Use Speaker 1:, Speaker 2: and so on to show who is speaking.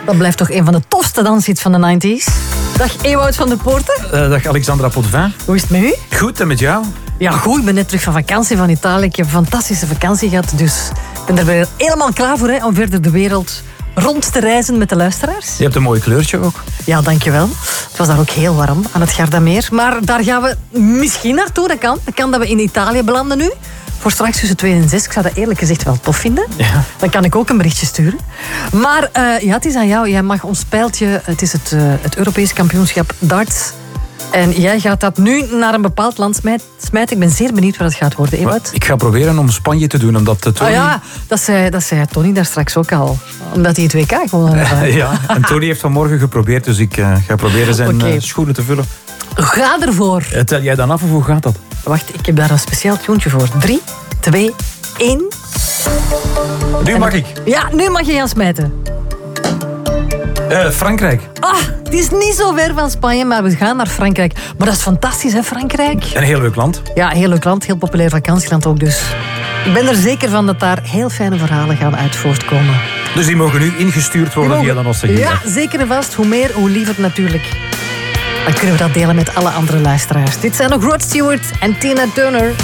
Speaker 1: Dat blijft toch een van de tofste danshits van de 90s. Dag Ewout van de Poorten.
Speaker 2: Dag Alexandra Potvin.
Speaker 1: Hoe is het met u?
Speaker 2: Goed, en met jou?
Speaker 1: Ja, goed. Ik ben net terug van vakantie van Italië. Ik heb een fantastische vakantie gehad. Dus ik ben er weer helemaal klaar voor om verder de wereld rond te reizen met de luisteraars.
Speaker 2: Je hebt een mooi kleurtje ook.
Speaker 1: Ja, dankjewel. Het was daar ook heel warm aan het Gardameer. Maar daar gaan we misschien naartoe. Dat kan. Het kan dat we in Italië belanden nu. Voor straks tussen 2 en 6. Ik zou dat eerlijk gezegd wel tof vinden.
Speaker 2: Ja.
Speaker 1: Dan kan ik ook een berichtje sturen. Maar ja, het is aan jou. Jij mag ons pijltje... Het is het Europees kampioenschap darts. En jij gaat dat nu naar een bepaald land smijten. Ik ben zeer benieuwd wat het gaat worden, Ewout.
Speaker 2: Ik ga proberen om Spanje te doen, omdat Tony...
Speaker 1: Oh ja, dat zei Tony daar straks ook al. Omdat hij het WK gewonnen heeft.
Speaker 2: Ja, en Tony heeft vanmorgen geprobeerd, dus ik ga proberen zijn schoenen te vullen.
Speaker 1: Ga ervoor.
Speaker 2: Tel jij dan af of hoe gaat dat?
Speaker 1: Wacht, ik heb daar een speciaal tuentje voor. 3, 2, 1.
Speaker 2: Nu mag ik.
Speaker 1: Ja, nu mag je gaan smijten.
Speaker 2: Frankrijk.
Speaker 1: Het is niet zo ver van Spanje, maar we gaan naar Frankrijk. Maar dat is fantastisch, hè, Frankrijk?
Speaker 2: Een heel leuk land.
Speaker 1: Ja, heel leuk land, heel populair vakantieland ook dus. Ik ben er zeker van dat daar heel fijne verhalen gaan uit voortkomen.
Speaker 2: Dus die mogen nu ingestuurd worden via de nostalgie.
Speaker 1: Ja, zeker en vast. Hoe meer, hoe liever natuurlijk. Dan kunnen we dat delen met alle andere luisteraars. Dit zijn nog Rod Stewart en Tina Turner.